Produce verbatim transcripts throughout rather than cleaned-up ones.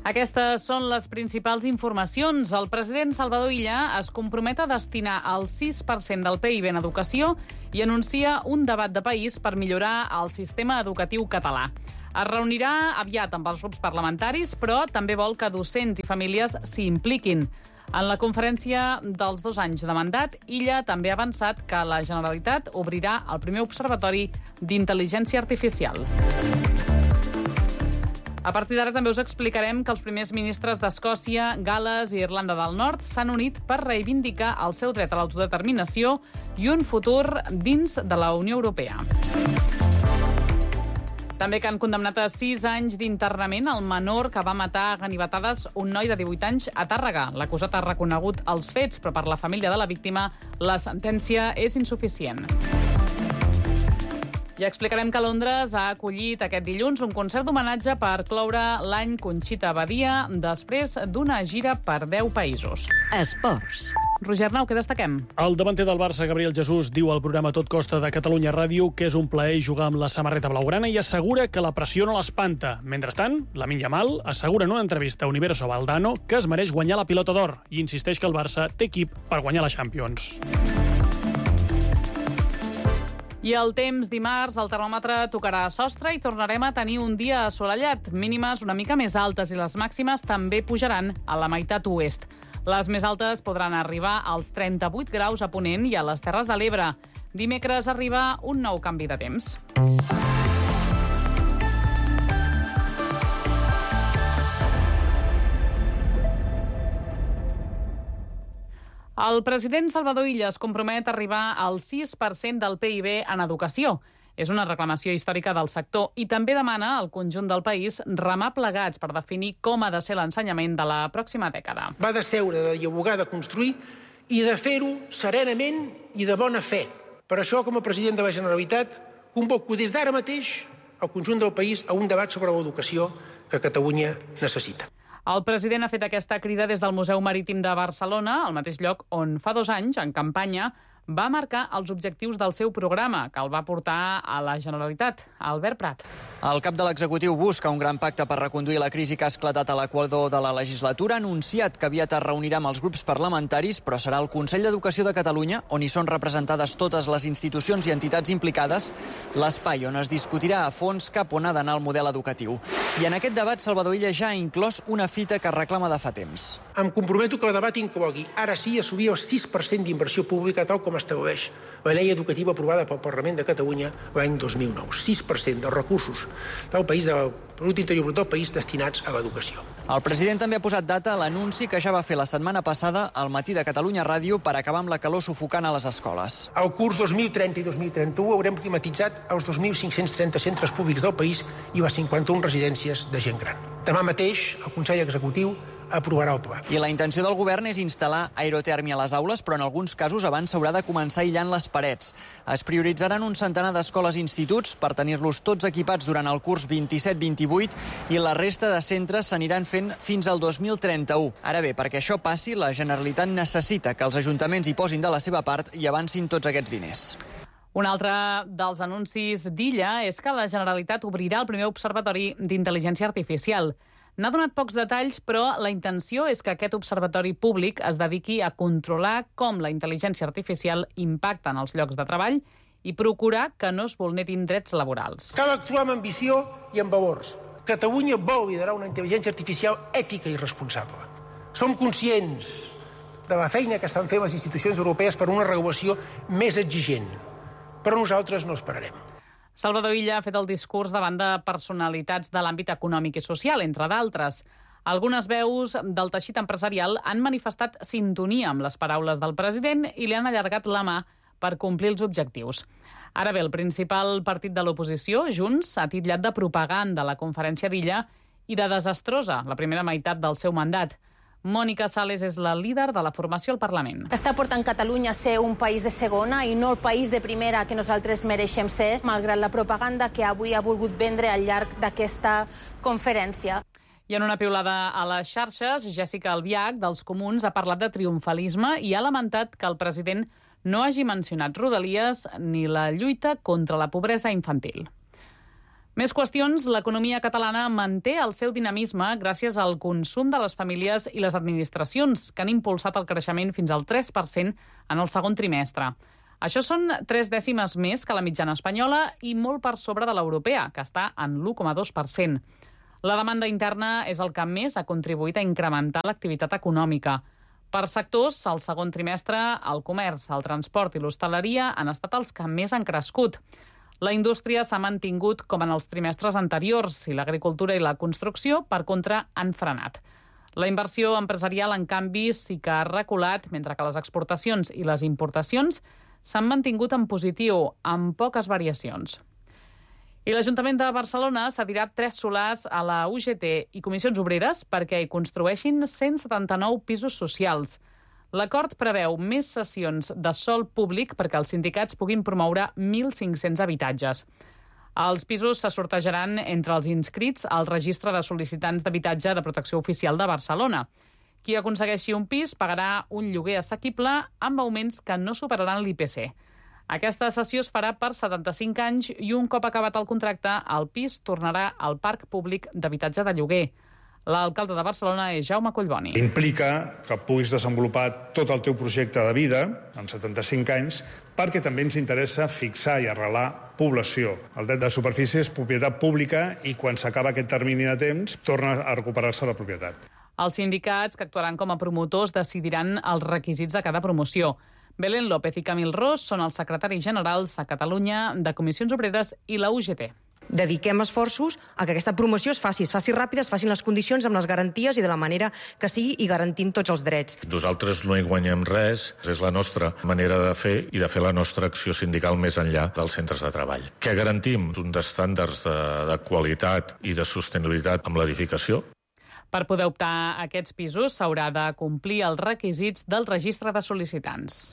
Aquestes són les principals informacions. El president Salvador Illa es compromet a destinar el sis per cent del P I B en educació i anuncia un debat de país per millorar el sistema educatiu català. Es reunirà aviat amb els grups parlamentaris, però també vol que docents i famílies s'hi impliquin. En la conferència dels dos anys de mandat, Illa també ha avançat que la Generalitat obrirà el primer observatori d'intel·ligència artificial. A partir d'ara també us explicarem que els primers ministres d'Escòcia, Gal·les i Irlanda del Nord s'han unit per reivindicar el seu dret a l'autodeterminació i un futur dins de la Unió Europea. També que han condemnat a sis anys d'internament el menor que va matar a ganivetades un noi de divuit anys a Tàrrega. L'acusat ha reconegut els fets, però per la família de la víctima la sentència és insuficient. Ja explicarem que Londres ha acollit aquest dilluns un concert d'homenatge per cloure l'any Conxita Badia després d'una gira per deu països. Esports. Roger Arnau, què destaquem? El davanter del Barça, Gabriel Jesús, diu al programa Tot Costa de Catalunya Ràdio que és un plaer jugar amb la samarreta blaugrana i assegura que la pressió no l'espanta. Mentrestant, Lamine Yamal assegura en una entrevista a Universo Valdano que es mereix guanyar la Pilota d'Or i insisteix que el Barça té equip per guanyar la Champions. I el temps, dimarts, el termòmetre tocarà sostre i tornarem a tenir un dia assolellat. Mínimes una mica més altes i les màximes també pujaran a la meitat oest. Les més altes podran arribar als trenta-vuit graus a Ponent i a les Terres de l'Ebre. Dimecres arriba un nou canvi de temps. El president Salvador Illa es compromet a arribar al sis per cent del P I B en educació. És una reclamació històrica del sector i també demana al conjunt del país remar plegats per definir com ha de ser l'ensenyament de la pròxima dècada. Va de seure, de dialogar, de construir i de fer-ho serenament i de bona fe. Per això, com a president de la Generalitat, convoco des d'ara mateix el conjunt del país a un debat sobre l'educació que Catalunya necessita. El president ha fet aquesta crida des del Museu Marítim de Barcelona, al mateix lloc on fa dos anys, en campanya, va marcar els objectius del seu programa, que el va portar a la Generalitat. Albert Prat. El cap de l'executiu busca un gran pacte per reconduir la crisi que ha esclatat a l'equador de la legislatura. Ha anunciat que aviat es reunirà amb els grups parlamentaris, però serà el Consell d'Educació de Catalunya, on hi són representades totes les institucions i entitats implicades, l'espai on es discutirà a fons cap on ha d'anar el model educatiu. I en aquest debat, Salvador Illa ja ha inclòs una fita que reclama de fa temps. Em comprometo que el debat inclogui, ara sí, assumir el sis per cent d'inversió pública, tal com estableix la llei educativa aprovada pel Parlament de Catalunya l'any dos mil nou. sis per cent dels recursos del país, del producte interior brut del país, destinats a l'educació. El president també ha posat data a l'anunci que ja va fer la setmana passada al Matí de Catalunya Ràdio per acabar amb la calor sufocant a les escoles. Al curs dos mil trenta i dos mil trenta-u haurem climatitzat els dos mil cinc-cents trenta centres públics del país i les cinquanta-una residències de gent gran. Demà mateix el Consell Executiu aprovarà el pla. I la intenció del govern és instal·lar aerotèrmia a les aules, però en alguns casos abans s'haurà de començar aïllant les parets. Es prioritzaran un centenar d'escoles i instituts per tenir-los tots equipats durant el curs vint-i-set vint-i-vuit i la resta de centres s'aniran fent fins al dos mil trenta-u. Ara bé, perquè això passi, la Generalitat necessita que els ajuntaments hi posin de la seva part i avancin tots aquests diners. Un altre dels anuncis d'Illa és que la Generalitat obrirà el primer observatori d'intel·ligència artificial. N'ha donat pocs detalls, però la intenció és que aquest observatori públic es dediqui a controlar com la intel·ligència artificial impacta en els llocs de treball i procurar que no es vulnerin drets laborals. Cal actuar amb ambició i amb valors. Catalunya vol liderar una intel·ligència artificial ètica i responsable. Som conscients de la feina que estan fent les institucions europees per una regulació més exigent, però nosaltres no esperarem. Salvador Illa ha fet el discurs davant de personalitats de l'àmbit econòmic i social, entre d'altres. Algunes veus del teixit empresarial han manifestat sintonia amb les paraules del president i li han allargat la mà per complir els objectius. Ara bé, el principal partit de l'oposició, Junts, ha titllat de propaganda la conferència d'Illa i de desastrosa la primera meitat del seu mandat. Mònica Sales és la líder de la formació al Parlament. Està portant Catalunya a ser un país de segona i no el país de primera que nosaltres mereixem ser, malgrat la propaganda que avui ha volgut vendre al llarg d'aquesta conferència. I en una piulada a les xarxes, Jessica Albiach, dels Comuns, ha parlat de triomfalisme i ha lamentat que el president no hagi mencionat Rodalies ni la lluita contra la pobresa infantil. Més qüestions. L'economia catalana manté el seu dinamisme gràcies al consum de les famílies i les administracions, que han impulsat el creixement fins al tres per cent en el segon trimestre. Això són tres dècimes més que la mitjana espanyola i molt per sobre de l'europea, que està en l'u coma dos per cent. La demanda interna és el que més ha contribuït a incrementar l'activitat econòmica. Per sectors, al segon trimestre, el comerç, el transport i l'hostaleria han estat els que més han crescut. La indústria s'ha mantingut com en els trimestres anteriors i l'agricultura i la construcció, per contra, han frenat. La inversió empresarial, en canvi, sí que ha reculat, mentre que les exportacions i les importacions s'han mantingut en positiu, amb poques variacions. I l'Ajuntament de Barcelona s'ha tirat tres solars a la U G T i Comissions Obreres perquè hi construeixin cent setanta-nou pisos socials. L'acord preveu més sessions de sòl públic perquè els sindicats puguin promoure mil cinc-cents habitatges. Els pisos se sortejaran entre els inscrits al registre de sol·licitants d'habitatge de protecció oficial de Barcelona. Qui aconsegueixi un pis pagarà un lloguer assequible amb augments que no superaran l'I P C. Aquesta cessió es farà per setanta-cinc anys i un cop acabat el contracte, el pis tornarà al parc públic d'habitatge de lloguer. L'alcalde de Barcelona és Jaume Collboni. Implica que puguis desenvolupar tot el teu projecte de vida en setanta-cinc anys perquè també ens interessa fixar i arrelar població. El dret de superfície és propietat pública i quan s'acaba aquest termini de temps torna a recuperar-se la propietat. Els sindicats que actuaran com a promotors decidiran els requisits de cada promoció. Belén López i Camil Ros són els secretaris generals a Catalunya de Comissions Obreres i la U G T. Dediquem esforços a que aquesta promoció es faci, es faci ràpida, es facin les condicions amb les garanties i de la manera que sigui i garantint tots els drets. Nosaltres no hi guanyem res, és la nostra manera de fer i de fer la nostra acció sindical més enllà dels centres de treball. Què garantim? Uns estàndards de, de qualitat i de sostenibilitat amb l'edificació. Per poder optar a aquests pisos s'haurà de complir els requisits del registre de sol·licitants.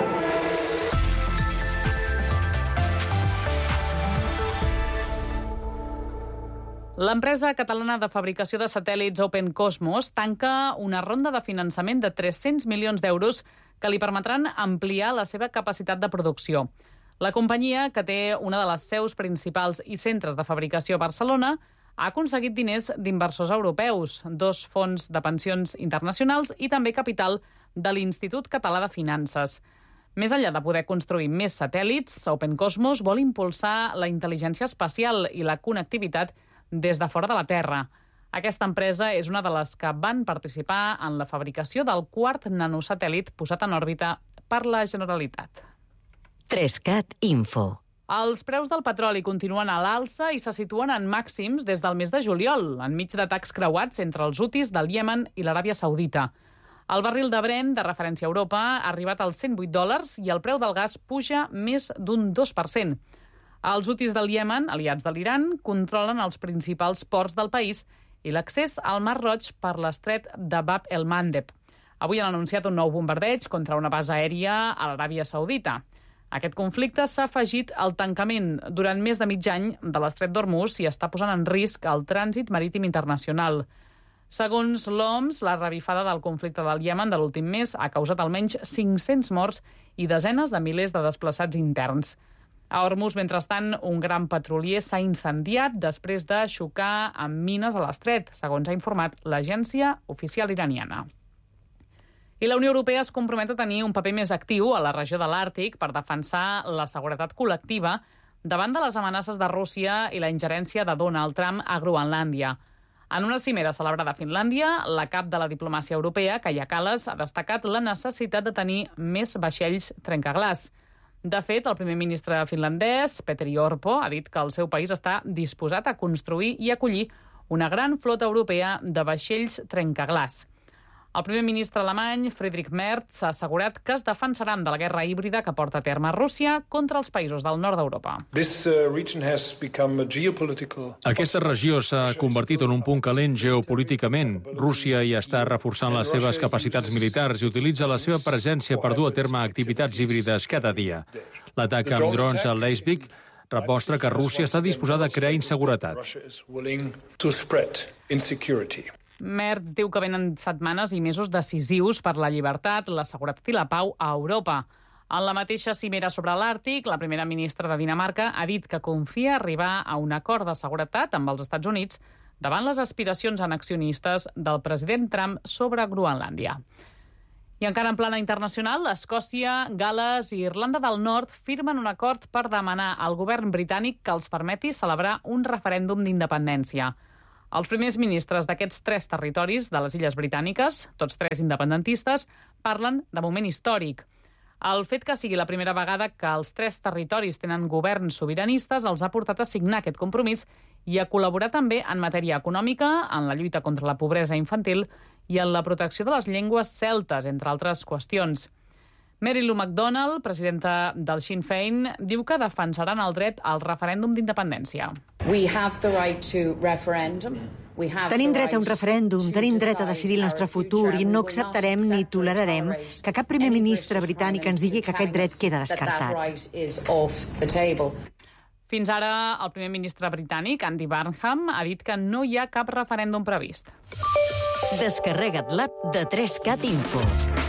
L'empresa catalana de fabricació de satèl·lits Open Cosmos tanca una ronda de finançament de tres-cents milions d'euros que li permetran ampliar la seva capacitat de producció. La companyia, que té una de les seus principals i centres de fabricació a Barcelona, ha aconseguit diners d'inversors europeus, dos fons de pensions internacionals i també capital de l'Institut Català de Finances. Més enllà de poder construir més satèl·lits, Open Cosmos vol impulsar la intel·ligència espacial i la connectivitat des de fora de la Terra. Aquesta empresa és una de les que van participar en la fabricació del quart nanosatèl·lit posat en òrbita per la Generalitat. Trescat Info. Els preus del petroli continuen a l'alça i se situen en màxims des del mes de juliol, enmig d'atacs creuats entre els hutis del Iemen i l'Aràbia Saudita. El barril de Brent, de referència a Europa, ha arribat als cent vuit dòlars i el preu del gas puja més d'un dos per cent. Els hutis del Iemen, aliats de l'Iran, controlen els principals ports del país i l'accés al Mar Roig per l'estret de Bab el-Mandeb. Avui han anunciat un nou bombardeig contra una base aèria a l'Aràbia Saudita. Aquest conflicte s'ha afegit al tancament durant més de mig any de l'estret d'Hormuz i està posant en risc el trànsit marítim internacional. Segons l'O M S, la revifada del conflicte del Iemen de l'últim mes ha causat almenys cinc-cents morts i desenes de milers de desplaçats interns. A Hormuz, mentrestant, un gran petrolier s'ha incendiat després de xocar amb mines a l'estret, segons ha informat l'agència oficial iraniana. I la Unió Europea es compromet a tenir un paper més actiu a la regió de l'Àrtic per defensar la seguretat col·lectiva davant de les amenaces de Rússia i la ingerència de Donald Trump a Groenlàndia. En una cimera celebrada a Finlàndia, la cap de la diplomàcia europea, Kaja Kallas, ha destacat la necessitat de tenir més vaixells trencaglaç. De fet, el primer ministre finlandès, Petteri Orpo, ha dit que el seu país està disposat a construir i acollir una gran flota europea de vaixells trencaglaç. El primer ministre alemany, Friedrich Merz, ha assegurat que es defensaran de la guerra híbrida que porta a terme Rússia contra els països del nord d'Europa. Aquesta regió s'ha convertit en un punt calent geopolíticament. Rússia hi està reforçant les seves capacitats militars i utilitza la seva presència per dur a terme activitats híbrides cada dia. L'atac amb drons a Leipzig demostra que Rússia està disposada a crear inseguretat. Merz diu que venen setmanes i mesos decisius per la llibertat, la seguretat i la pau a Europa. En la mateixa cimera sobre l'Àrtic, la primera ministra de Dinamarca ha dit que confia arribar a un acord de seguretat amb els Estats Units davant les aspiracions annexionistes del president Trump sobre Groenlàndia. I encara en plana internacional, Escòcia, Gal·les i Irlanda del Nord firmen un acord per demanar al govern britànic que els permeti celebrar un referèndum d'independència. Els primers ministres d'aquests tres territoris de les Illes Britàniques, tots tres independentistes, parlen de moment històric. El fet que sigui la primera vegada que els tres territoris tenen governs sobiranistes els ha portat a signar aquest compromís i a col·laborar també en matèria econòmica, en la lluita contra la pobresa infantil i en la protecció de les llengües celtes, entre altres qüestions. Mary Lou McDonald, presidenta del Sinn Féin, diu que defensaran el dret al referèndum d'independència. We have the right to referendum. Tenim dret a un referèndum, tenim dret a decidir el nostre futur i no acceptarem ni tolerarem que cap primer ministre britànic ens digui que aquest dret queda descartat. Fins ara, el primer ministre britànic, Andy Burnham, ha dit que no hi ha cap referèndum previst. Descarrega't l'app de tres cat Info.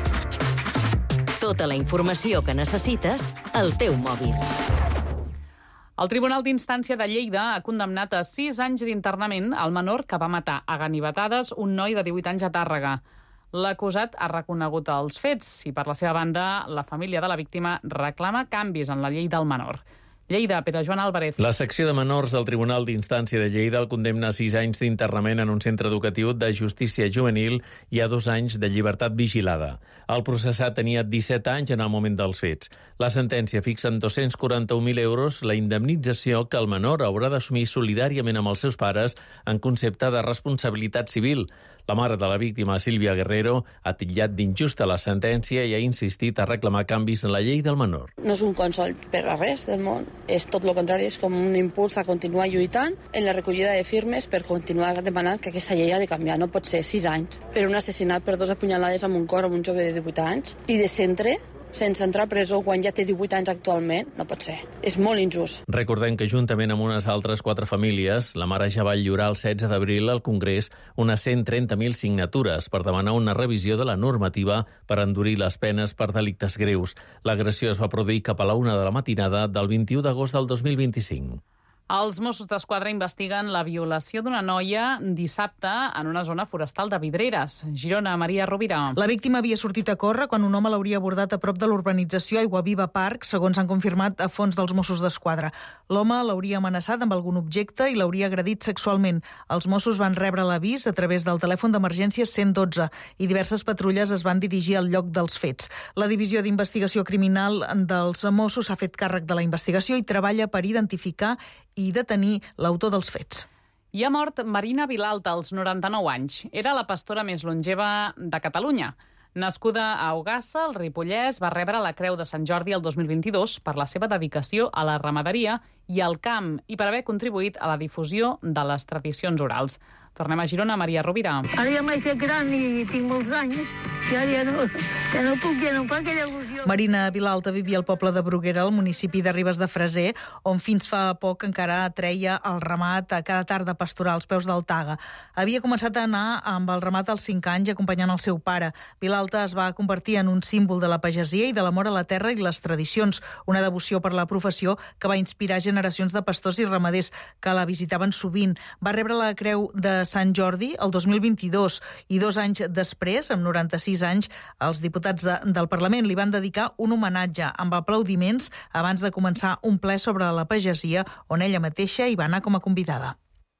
Tota la informació que necessites al teu mòbil. El Tribunal d'Instància de Lleida ha condemnat a sis anys d'internament al menor que va matar a ganivetades un noi de divuit anys a Tàrrega. L'acusat ha reconegut els fets i, per la seva banda, la família de la víctima reclama canvis en la llei del menor. Lleida, Pere Joan Álvarez. La secció de menors del Tribunal d'Instància de Lleida el condemna a sis anys d'internament en un centre educatiu de justícia juvenil i a dos anys de llibertat vigilada. El processat tenia disset anys en el moment dels fets. La sentència fixa en dos-cents quaranta-un mil euros la indemnització que el menor haurà d'assumir solidàriament amb els seus pares en concepte de responsabilitat civil. La mare de la víctima, Sílvia Guerrero, ha titllat d'injusta la sentència i ha insistit a reclamar canvis en la llei del menor. No és un consol per a res del món, és tot el contrari, és com un impuls a continuar lluitant en la recollida de firmes per continuar demanant que aquesta llei ha de canviar. No pot ser sis anys per un assassinat per dos apunyalades amb un cor amb un jove de divuit anys i de centre sense entrar a presó quan ja té divuit anys actualment, no pot ser. És molt injust. Recordem que juntament amb unes altres quatre famílies, la mare ja va lliurar el setze d'abril al Congrés unes cent trenta mil signatures per demanar una revisió de la normativa per endurir les penes per delictes greus. L'agressió es va produir cap a la una de la matinada del vint-i-u d'agost del dos mil vint-i-cinc. Els Mossos d'Esquadra investiguen la violació d'una noia dissabte en una zona forestal de Vidreres. Girona, Maria Rovira. La víctima havia sortit a córrer quan un home l'hauria abordat a prop de l'urbanització Aiguaviva Park, segons han confirmat a fons dels Mossos d'Esquadra. L'home l'hauria amenaçat amb algun objecte i l'hauria agredit sexualment. Els Mossos van rebre l'avís a través del telèfon d'emergència cent dotze i diverses patrulles es van dirigir al lloc dels fets. La Divisió d'Investigació Criminal dels Mossos ha fet càrrec de la investigació i treballa per identificar i detenir l'autor dels fets. Hi ha mort Marina Vilalta, als noranta-nou anys. Era la pastora més longeva de Catalunya. Nascuda a Ogassa, al Ripollès, va rebre la Creu de Sant Jordi el dos mil vint-i-dos per la seva dedicació a la ramaderia i al camp i per haver contribuït a la difusió de les tradicions orals. Tornem a Girona, Maria Rovira. Ara ja m'he fet gran i tinc molts anys. Ja, ja, no, ja no puc, ja no fa aquella il·lusió. Marina Vilalta vivia al poble de Bruguera, al municipi de Ribes de Freser, on fins fa poc encara treia el ramat a cada tarda pastoral als peus del Taga. Havia començat a anar amb el ramat als cinc anys acompanyant el seu pare. Vilalta es va convertir en un símbol de la pagesia i de l'amor a la terra i les tradicions, una devoció per la professió que va inspirar generacions de pastors i ramaders que la visitaven sovint. Va rebre la Creu de Sant Jordi el dos mil vint-i-dos i dos anys després, amb noranta-sis anys, els diputats de, del Parlament li van dedicar un homenatge amb aplaudiments abans de començar un ple sobre la pagesia on ella mateixa hi va anar com a convidada.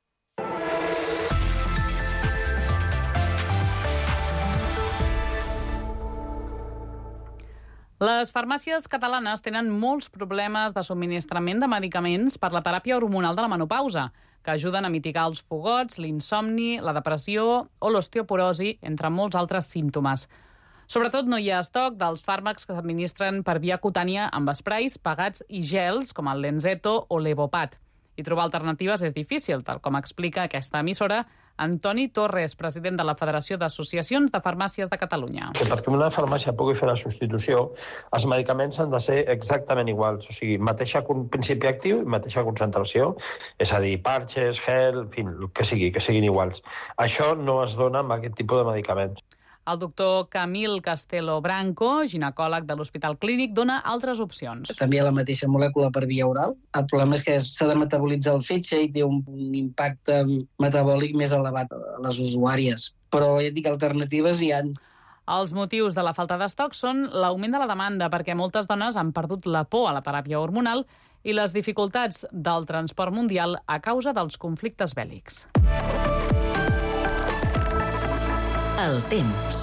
Les farmàcies catalanes tenen molts problemes de subministrament de medicaments per la teràpia hormonal de la menopausa, que ajuden a mitigar els fogots, l'insomni, la depressió o l'osteoporosi, entre molts altres símptomes. Sobretot no hi ha estoc dels fàrmacs que s'administren per via cutània amb esprais, pegats i gels, com el Lenzeto o l'Evopat. I trobar alternatives és difícil, tal com explica aquesta emissora Antoni Torres, president de la Federació d'Associacions de Farmàcies de Catalunya. Que perquè una farmàcia pugui fer la substitució, els medicaments han de ser exactament iguals, o sigui, mateixa principi actiu i mateixa concentració, és a dir, parches, gel, en fi, el que sigui, que siguin iguals. Això no es dona amb aquest tipus de medicaments. El doctor Camil Castelo Branco, ginecòleg de l'Hospital Clínic, dona altres opcions. També hi ha la mateixa molècula per via oral. El problema és que s'ha de metabolitzar el fetge i té un, un impacte metabòlic més elevat a les usuàries. Però ja dic, alternatives hi ha. Els motius de la falta d'estoc són l'augment de la demanda, perquè moltes dones han perdut la por a la teràpia hormonal i les dificultats del transport mundial a causa dels conflictes bèl·lics. El temps.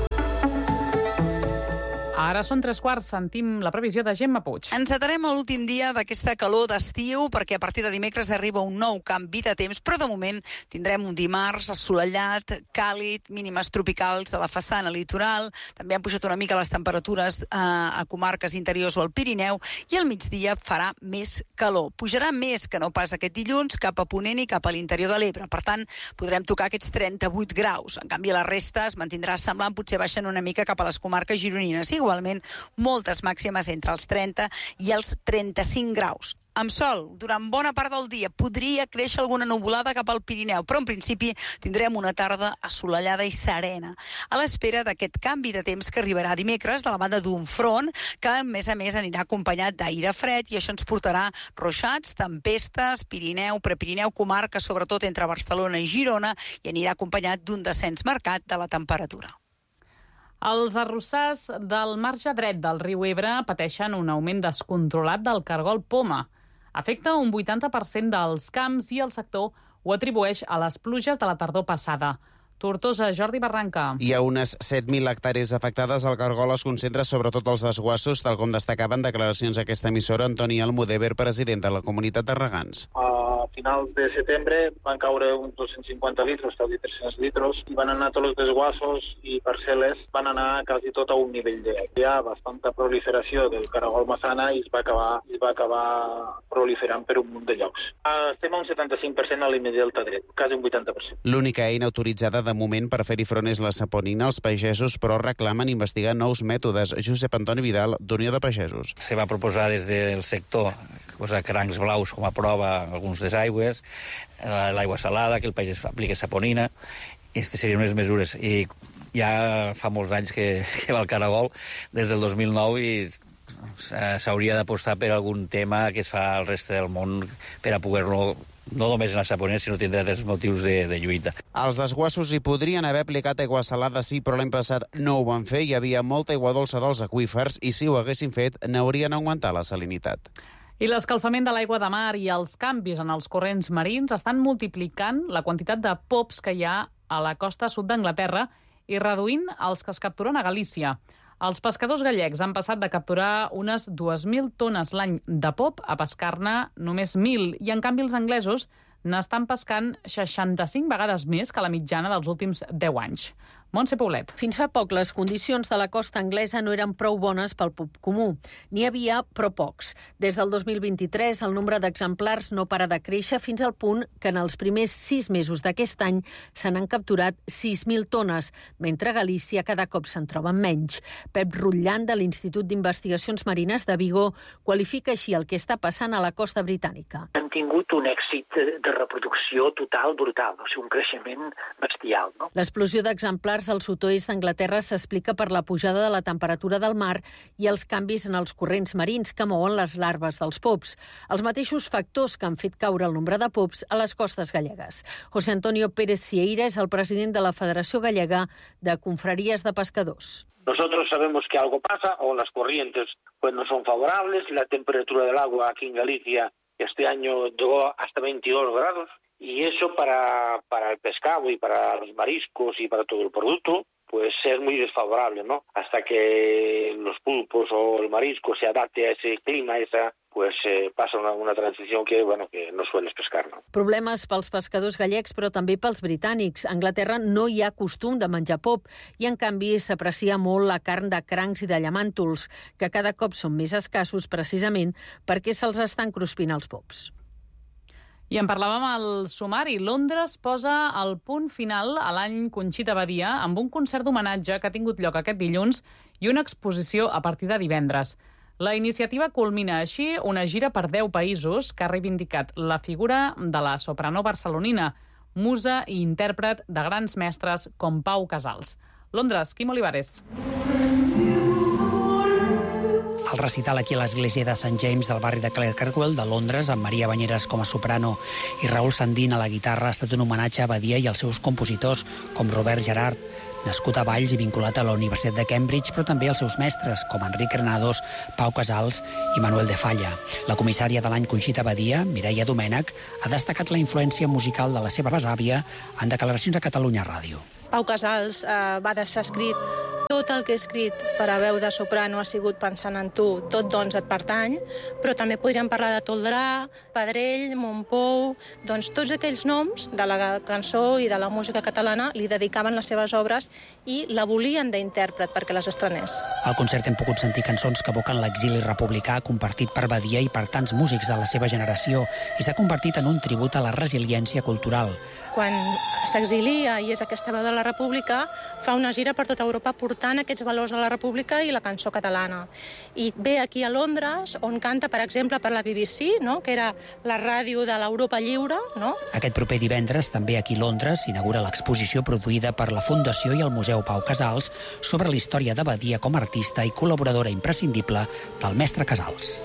Ara són tres quarts, sentim la previsió de Gemma Puig. Encetarem l'últim dia d'aquesta calor d'estiu perquè a partir de dimecres arriba un nou canvi de temps, però de moment tindrem un dimarts assolellat, càlid, mínimes tropicals a la façana litoral, també han pujat una mica les temperatures eh, a comarques interiors o al Pirineu, i al migdia farà més calor. Pujarà més que no pas aquest dilluns cap a Ponent i cap a l'interior de l'Ebre. Per tant, podrem tocar aquests trenta-vuit graus. En canvi, la resta es mantindrà semblant, potser baixen una mica cap a les comarques gironines. Igualment, moltes màximes entre els trenta i els trenta-cinc graus. Amb sol, durant bona part del dia, podria créixer alguna nuvolada cap al Pirineu, però en principi tindrem una tarda assolellada i serena, a l'espera d'aquest canvi de temps que arribarà dimecres de la banda d'un front que, a més a més, anirà acompanyat d'aire fred i això ens portarà ruixats, tempestes, Pirineu, Prepirineu, comarca, sobretot entre Barcelona i Girona, i anirà acompanyat d'un descens marcat de la temperatura. Els arrossars del marge dret del riu Ebre pateixen un augment descontrolat del cargol poma. Afecta un vuitanta per cent dels camps i el sector ho atribueix a les pluges de la tardor passada. Tortosa, Jordi Barranca. Hi ha unes set mil hectàrees afectades. El cargol es concentra sobretot als desguassos, tal com destacaven declaracions a aquesta emissora Antoni Almudever, president de la comunitat de regants. A finals de setembre van caure uns dos-cents cinquanta litres, quasi tres-cents litres, i van anar tots els desguassos i parcel·les, van anar quasi tot a un nivell de... Hi ha bastanta proliferació del caragol massana i es va acabar, es va acabar proliferant per un munt de llocs. Estem a un setanta-cinc per cent a l'Immedi Delta dret, quasi un vuitanta per cent. L'única eina autoritzada de moment per fer-hi front és la saponina. Els pagesos, però, reclamen investigar nous mètodes. Josep Antoni Vidal, d'Unió de Pagesos. Se va proposar des del sector posar crancs blaus com a prova alguns desaigües, l'aigua salada, que el pagès apliqui saponina. Aquestes serien unes mesures. I ja fa molts anys que, que va el caragol, des del dos mil nou, i s'hauria d'apostar per algun tema que es fa al reste del món per a poder-lo no només en la saponera, sinó tindrà tres motius de, de lluita. Els desguassos hi podrien haver aplicat aigua salada, sí, però l'any passat no ho van fer. Hi havia molta aigua dolça dels aqüífers i si ho haguessin fet, n'haurien augmentat la salinitat. I l'escalfament de l'aigua de mar i els canvis en els corrents marins estan multiplicant la quantitat de pops que hi ha a la costa sud d'Anglaterra i reduint els que es capturen a Galícia. Els pescadors gallecs han passat de capturar unes dues mil tones l'any de pop a pescar-ne només mil, i en canvi els anglesos n'estan pescant seixanta-cinc vegades més que la mitjana dels últims deu anys. Montse Paulet. Fins fa poc, les condicions de la costa anglesa no eren prou bones pel pop comú. N'hi havia, però pocs. Des del dos mil vint-i-tres, el nombre d'exemplars no para de créixer fins al punt que en els primers sis mesos d'aquest any se n'han capturat sis mil tones, mentre a Galícia cada cop se'n troben menys. Pep Rutllant, de l'Institut d'Investigacions Marines de Vigo, qualifica així el que està passant a la costa britànica. Han tingut un èxit de reproducció total brutal, o sigui, un creixement bestial, no? L'explosió d'exemplars al sud-oest d'Anglaterra s'explica per la pujada de la temperatura del mar i els canvis en els corrents marins que mouen les larves dels pops, els mateixos factors que han fet caure el nombre de pops a les costes gallegues. José Antonio Pérez Sieira és el president de la Federació Gallega de Confrarías de Pescadors. Nosotros sabemos que algo pasa, o las corrientes pues no son favorables, y la temperatura del agua aquí en Galicia este año llegó hasta veintidós grados, y eso para, para el pescado y para los mariscos y para todo el producto, pues es muy desfavorable, ¿no? Hasta que los pulpos o el marisco se adapte a ese clima, esa, pues eh, passa una, una transició que, bueno, que no sueles pescar, no? Problemes pels pescadors gallecs, però també pels britànics. A Anglaterra no hi ha costum de menjar pop i, en canvi, s'aprecia molt la carn de crancs i de llamàntols, que cada cop són més escassos precisament perquè se'ls estan cruspint els pops. I en parlàvem al sumari. Londres posa el punt final a l'any Conxita Badia amb un concert d'homenatge que ha tingut lloc aquest dilluns i una exposició a partir de divendres. La iniciativa culmina així una gira per deu països que ha reivindicat la figura de la soprano barcelonina, musa i intèrpret de grans mestres com Pau Casals. Londres, Quim Olivares. El recital aquí a l'església de Saint James del barri de Clerkenwell de Londres, amb Maria Banyeres com a soprano i Raül Sandín a la guitarra, ha estat un homenatge a Badia i als seus compositors, com Robert Gerard, nascut a Valls i vinculat a la Universitat de Cambridge, però també als seus mestres, com Enric Granados, Pau Casals i Manuel de Falla. La comissària de l'any Conxita Badia, Mireia Domènech, ha destacat la influència musical de la seva besàvia en declaracions a Catalunya Ràdio. Pau Casals eh, va deixar escrit: tot el que he escrit per a veu de soprano ha sigut pensant en tu, tot doncs et pertany, però també podríem parlar de Toldrà, Pedrell, Montpou, doncs tots aquells noms de la cançó i de la música catalana li dedicaven les seves obres i la volien d'intèrpret perquè les estrenés. Al concert hem pogut sentir cançons que evoquen l'exili republicà compartit per Badia i per tants músics de la seva generació i s'ha convertit en un tribut a la resiliència cultural. Quan s'exilia i és aquesta veu de la República, fa una gira per tota Europa portant aquests valors de la República i la cançó catalana. I ve aquí a Londres, on canta, per exemple, per la B B C, no? Que era la ràdio de l'Europa Lliure. No? Aquest proper divendres, també aquí a Londres, s'inaugura l'exposició produïda per la Fundació i el Museu Pau Casals sobre la història de Badia com a artista i col·laboradora imprescindible del mestre Casals.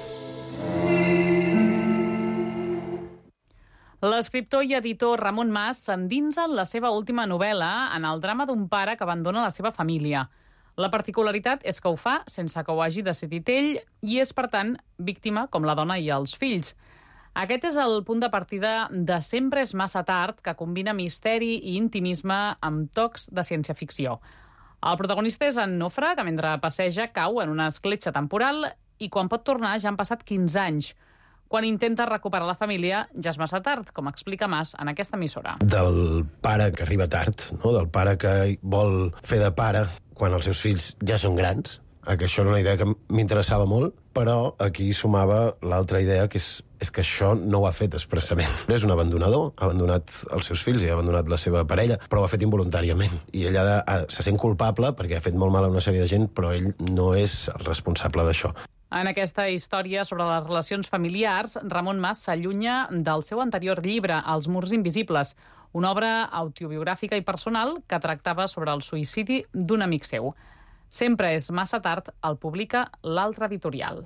L'escriptor i editor Ramon Mas s'endinsa en la seva última novel·la en el drama d'un pare que abandona la seva família. La particularitat és que ho fa sense que ho hagi decidit ell i és, per tant, víctima com la dona i els fills. Aquest és el punt de partida de Sempre és massa tard, que combina misteri i intimisme amb tocs de ciència-ficció. El protagonista és en Nofre, que mentre passeja cau en una escletxa temporal i quan pot tornar ja han passat quinze anys. Quan intenta recuperar la família, ja és massa tard, com explica Mas en aquesta emissora. Del pare que arriba tard, no? Del pare que vol fer de pare quan els seus fills ja són grans, que això era una idea que m'interessava molt, però aquí sumava l'altra idea, que és, és que això no ho ha fet expressament. És un abandonador, ha abandonat els seus fills i ha abandonat la seva parella, però ho ha fet involuntàriament. I ell ha de, ha, se sent culpable perquè ha fet molt mal a una sèrie de gent, però ell no és el responsable d'això. En aquesta història sobre les relacions familiars, Ramon Mas s'allunya del seu anterior llibre, Els murs invisibles, una obra autobiogràfica i personal que tractava sobre el suïcidi d'un amic seu. Sempre és massa tard, el publica l'altre editorial.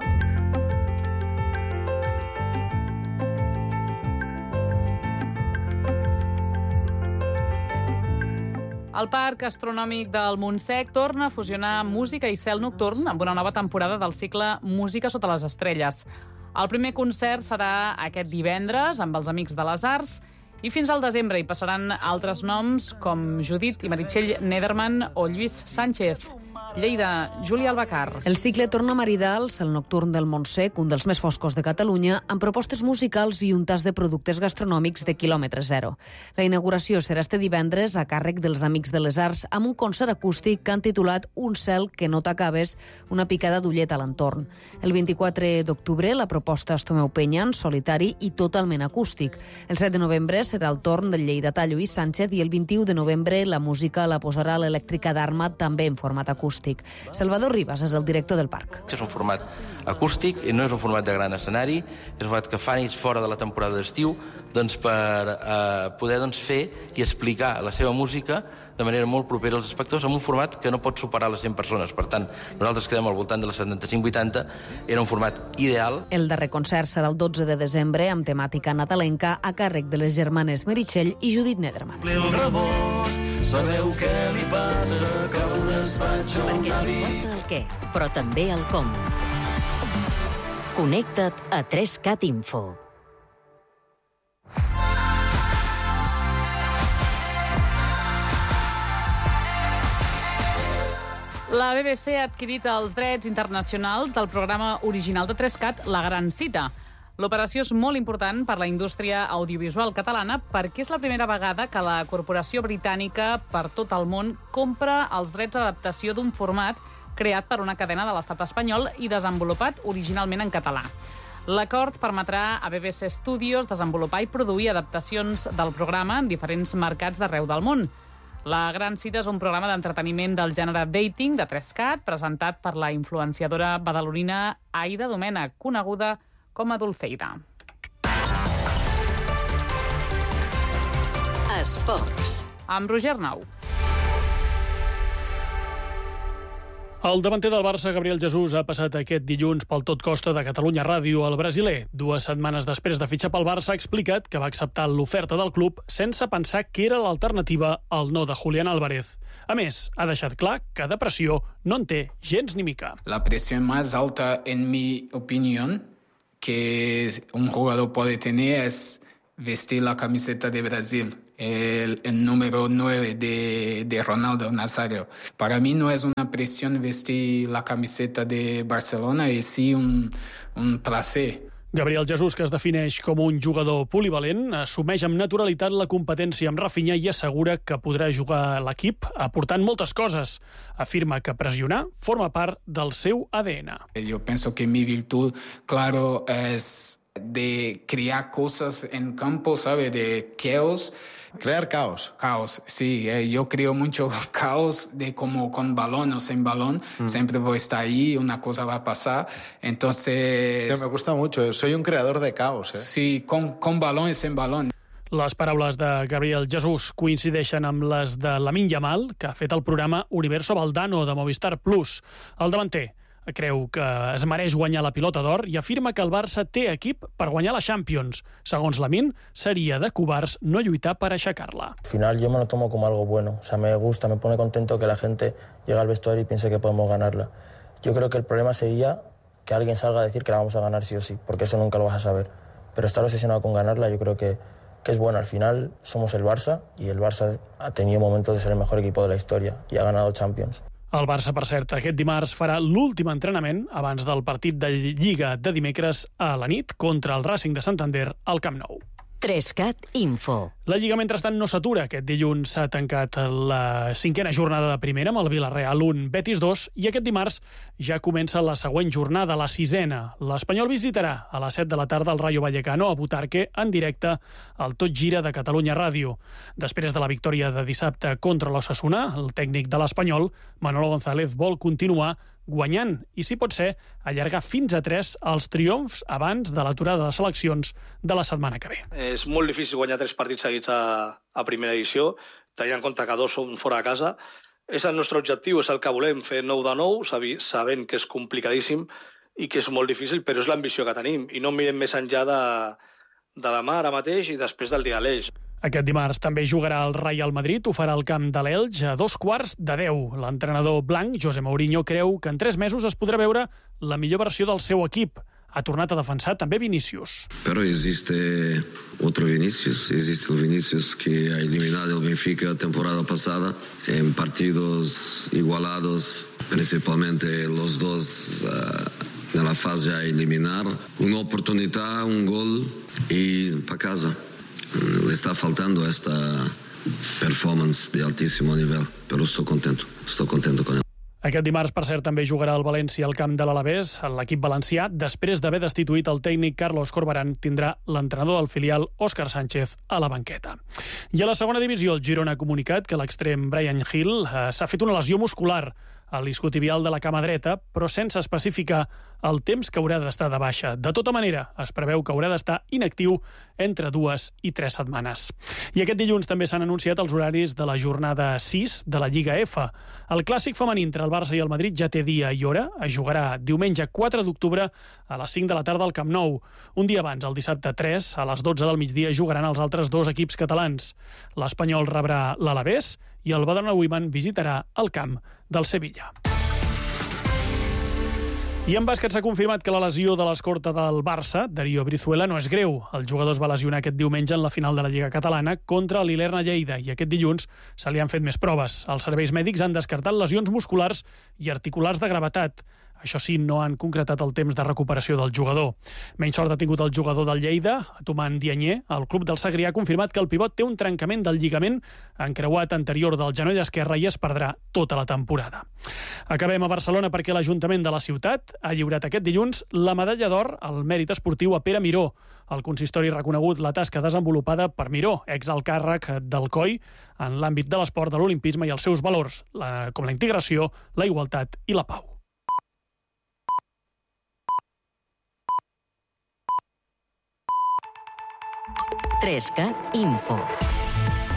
El Parc Astronòmic del Montsec torna a fusionar música i cel nocturn amb una nova temporada del cicle Música sota les estrelles. El primer concert serà aquest divendres amb els Amics de les Arts i fins al desembre hi passaran altres noms com Judit i Meritxell Nederman o Lluís Sánchez. Lleida, Júlia Albacar. El cicle torna a maridar el cel nocturn del Montsec, un dels més foscos de Catalunya, amb propostes musicals i un tas de productes gastronòmics de quilòmetre zero. La inauguració serà este divendres a càrrec dels Amics de les Arts amb un concert acústic que han titulat Un cel que no t'acabes, una picada d'ullet a l'entorn. El vint-i-quatre d'octubre la proposta és Tomeu Penya en solitari i totalment acústic. El set de novembre serà el torn del lleidatà Lluís Sánchez i el vint-i-u de novembre la música la posarà l'elèctrica d'Arma també en format acústic. Salvador Ribas és el director del parc. És un format acústic i no és un format de gran escenari, és un format que fa nits fora de la temporada d'estiu doncs per eh, poder doncs, fer i explicar la seva música de manera molt propera als espectadors en un format que no pot superar les cent persones. Per tant, nosaltres quedem al voltant de les setanta-cinc vuitanta, era un format ideal. El darrer concert serà el dotze de desembre amb temàtica nadalenca a càrrec de les germanes Meritxell i Judit Nederman. El rebost, sabeu què li passa, que un es vaig a un avi. Perquè t'importa el què, però també el com. Connecta't a tres cat Info. La B B C ha adquirit els drets internacionals del programa original de tres cat, La Gran Cita. L'operació és molt important per la indústria audiovisual catalana perquè és la primera vegada que la corporació britànica per tot el món compra els drets d'adaptació d'un format creat per una cadena de l'estat espanyol i desenvolupat originalment en català. L'acord permetrà a B B C Studios desenvolupar i produir adaptacions del programa en diferents mercats d'arreu del món. La Gran Cita és un programa d'entreteniment del gènere dating de tres cat, presentat per la influenciadora badalonina Aida Domènech, coneguda com a Dulceida. Esports. Amb Roger Nau. El davanter del Barça, Gabriel Jesús, ha passat aquest dilluns pel Tot Costa de Catalunya Ràdio al brasiler. Dues setmanes després de fitxar pel Barça, ha explicat que va acceptar l'oferta del club sense pensar que era l'alternativa al no de Julián Álvarez. A més, ha deixat clar que de pressió no en té gens ni mica. La presión más alta, en mi opinión, que un jugador puede tener es vestir la camiseta de Brasil. El, el número nueve de, de Ronaldo Nazario. Para mí no es una presión vestir la camiseta de Barcelona, es sí un, un placer. Gabriel Jesús, que es defineix com un jugador polivalent, assumeix amb naturalitat la competència amb Rafinha i assegura que podrà jugar a l'equip aportant moltes coses. Afirma que pressionar forma part del seu A D N. Yo pienso que mi virtud, claro, es de crear cosas en campo, ¿sabe? De caos. Crear caos. Caos, sí. Eh, yo creo mucho caos de como con balón o sin balón. Mm. Siempre voy a estar ahí, una cosa va a pasar. Entonces... Es que me gusta mucho. Soy un creador de caos. ¿eh? Sí, con, con balón y sin balón. Les paraules de Gabriel Jesús coincideixen amb les de Lamine Yamal, que ha fet el programa Universo Valdano de Movistar Plus. El davanter creu que es mereix guanyar la pilota d'or i afirma que el Barça té equip per guanyar la Champions. Segons Lamine, seria de covards no lluitar per aixecar-la. Al final yo me lo tomo como algo bueno. O sea, me gusta, me pone contento que la gente llegue al vestuario y piense que podemos ganarla. Yo creo que el problema sería que alguien salga a decir que la vamos a ganar sí o sí, porque eso nunca lo vas a saber. Pero estar obsesionado con ganarla yo creo que, que es bueno. Al final somos el Barça y el Barça ha tenido momentos de ser el mejor equipo de la historia y ha ganado Champions. El Barça, per cert, aquest dimarts farà l'últim entrenament abans del partit de Lliga de dimecres a la nit contra el Racing de Santander al Camp Nou. Trescat Info. La Lliga, mentrestant, no s'atura. Aquest dilluns s'ha tancat la cinquena jornada de primera amb el Villarreal un, Betis dos, i aquest dimarts ja comença la següent jornada, la sisena. L'Espanyol visitarà a les set de la tarda el Rayo Vallecano a Butarque en directe al Tot Gira de Catalunya Ràdio. Després de la victòria de dissabte contra l'Osasuna, el tècnic de l'Espanyol, Manolo González, vol continuar guanyant i, si pot ser, allargar fins a tres els triomfs abans de l'aturada de seleccions de la setmana que ve. És molt difícil guanyar tres partits seguits a, a primera edició, tenint en compte que dos són fora de casa. És el nostre objectiu, és el que volem, fer nou de nou, sabent que és complicadíssim i que és molt difícil, però és l'ambició que tenim i no mirem més enllà de, de demà, ara mateix i després del dia de l'Elx. Aquest dimarts també jugarà el Real Madrid, ho farà al camp de l'Elx a dos quarts de deu. L'entrenador blanc, José Mourinho, creu que en tres mesos es podrà veure la millor versió del seu equip. Ha tornat a defensar també Vinícius. Pero existe otro Vinícius, existe el Vinícius que ha eliminado el Benfica la temporada pasada en partidos igualados, principalmente los dos uh, en la fase a eliminar. Una oportunidad, un gol y para casa. Le está faltando esta performance de altísimo nivel, pero estoy contento, estoy contento con él. Aquest dimarts, per cert, també jugarà el València al camp de l'Alavés. L'equip valencià, després d'haver destituït el tècnic Carlos Corberán, tindrà l'entrenador del filial, Òscar Sánchez, a la banqueta. I a la segona divisió, el Girona ha comunicat que l'extrem Bryan Gil eh, s'ha fet una lesió muscular a l'isquiotibial de la cama dreta, però sense especificar el temps que haurà d'estar de baixa. De tota manera, es preveu que haurà d'estar inactiu entre dues i tres setmanes. I aquest dilluns també s'han anunciat els horaris de la jornada sis de la Lliga F. El clàssic femení entre el Barça i el Madrid ja té dia i hora. Es jugarà diumenge quatre d'octubre a les cinc de la tarda al Camp Nou. Un dia abans, el dissabte tres, a les dotze del migdia, jugaran els altres dos equips catalans. L'Espanyol rebrà l'Alavés i el Badalona Women visitarà el camp del Sevilla. I en bàsquet s'ha confirmat que la lesió de l'escorta del Barça, Darío Brizuela, no és greu. El jugador es va lesionar aquest diumenge en la final de la Lliga Catalana contra l'Ilerna Lleida i aquest dilluns se li han fet més proves. Els serveis mèdics han descartat lesions musculars i articulars de gravetat. Això sí, no han concretat el temps de recuperació del jugador. Menys sort ha tingut el jugador del Lleida, Atoman Dianyé. El club del Segrià ha confirmat que el pivot té un trencament del lligament encreuat anterior del genoll esquerre i es perdrà tota la temporada. Acabem a Barcelona perquè l'Ajuntament de la ciutat ha lliurat aquest dilluns la medalla d'or al mèrit esportiu a Pere Miró. El consistori ha reconegut la tasca desenvolupada per Miró, exalt càrrec del C O I, en l'àmbit de l'esport, de l'olimpisme i els seus valors, la, com la integració, la igualtat i la pau. Trescat Info.